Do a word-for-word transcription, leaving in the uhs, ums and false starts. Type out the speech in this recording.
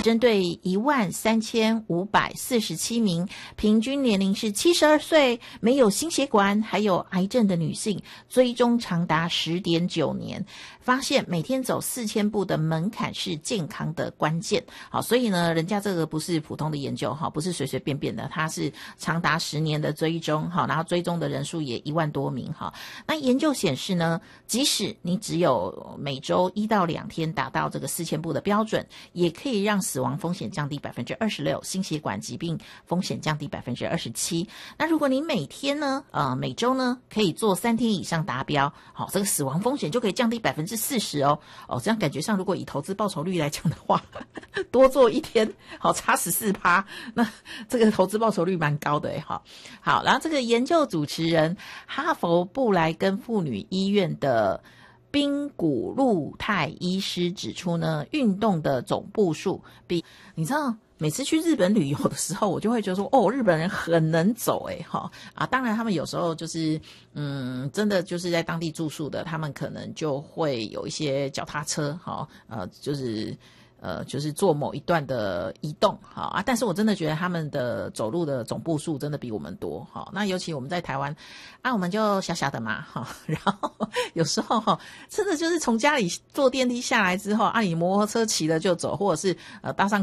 针对一万三千五百四十七名平均年龄是七十二岁、没有心血管还有癌症的女性，追踪长达 十点九年，发现每天走四千步的门槛是健康的关键。好，所以呢，人家这个不是普通的研究，不是随随便便的，它是长达十年的追踪，然后追踪的人数也一万多名。那研究显示呢，即使你只有每周一到两天达到这个四千步的标准，也可以让死亡风险降低 百分之二十六， 心血管疾病风险降低 百分之二十七。 那如果你每天呢呃每周呢可以做三天以上达标，好，这个死亡风险就可以降低 百分之四十 哦。哦，这样感觉上如果以投资报酬率来讲的话，多做一天，好，差 百分之十四， 那这个投资报酬率蛮高的诶。好，好，然后这个研究主持人哈佛布莱根妇女医院的宾古路泰医师指出呢，运动的总步数比，你知道每次去日本旅游的时候，我就会觉得说，哦，日本人很能走诶，哈啊，当然他们有时候就是，嗯，真的就是在当地住宿的，他们可能就会有一些脚踏车，哈，呃，就是。呃，就是做某一段的移动，好啊，但是我真的觉得他们的走路的总步数真的比我们多，好，那尤其我们在台湾啊，我们就小小的嘛，哈，然后有时候哈，真的就是从家里坐电梯下来之后啊，你摩托车骑了就走，或者是呃搭上